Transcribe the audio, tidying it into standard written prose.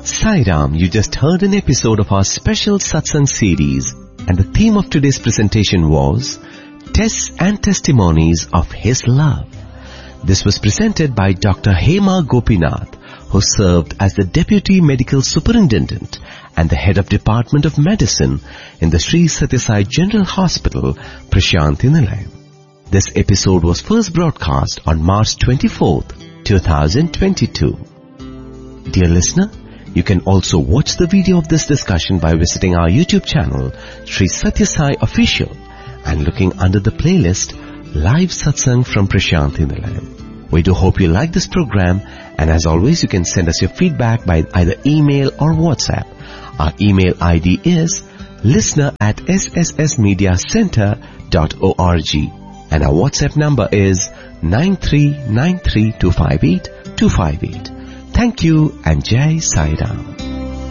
Sai Ram, you just heard an episode of our special Satsang series, and the theme of today's presentation was Tests and Testimonies of His Love. This was presented by Dr. Hema Gopinath, who served as the Deputy Medical Superintendent and the Head of Department of Medicine in the Sri Sathya Sai General Hospital, Prashanthi Nilayam. This episode was first broadcast on March 24th, 2022. Dear listener, you can also watch the video of this discussion by visiting our YouTube channel, Sri Sathya Sai Official, and looking under the playlist, Live Satsang from Prashanthi Nilayam. We do hope you like this program, and as always, you can send us your feedback by either email or WhatsApp. Our email ID is listener@sssmediacenter.org, and our WhatsApp number is 9393258258. Thank you and Jai Sai Ram.